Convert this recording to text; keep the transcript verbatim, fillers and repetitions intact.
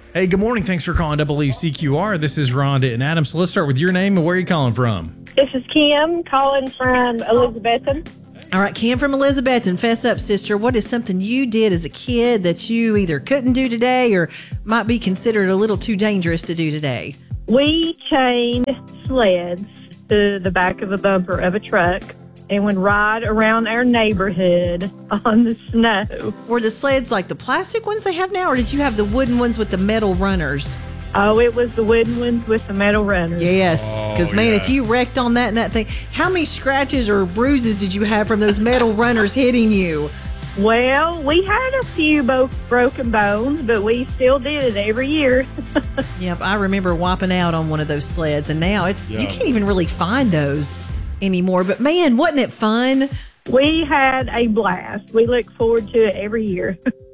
Hey, good morning. Thanks for calling W C Q R. This is Rhonda and Adam. So let's start with your name and where are you calling from? This is Kim calling from Elizabethton. All right, Kim from Elizabethton, fess up, sister. What is something you did as a kid that you either couldn't do today or might be considered a little too dangerous to do today? We chained sleds to the back of a bumper of a truck and would ride around our neighborhood on the snow. Were the sleds like the plastic ones they have now, or did you have the wooden ones with the metal runners? Oh, it was the wooden ones with the metal runners. Yes, because, Oh, man, yeah. if you wrecked on that and that thing, how many scratches or bruises did you have from those metal runners hitting you? Well, we had a few both broken bones, but we still did it every year. Yep, I remember wiping out on one of those sleds, and now it's you Yeah. can't even really find those anymore. But, man, wasn't it fun? We had a blast. We look forward to it every year.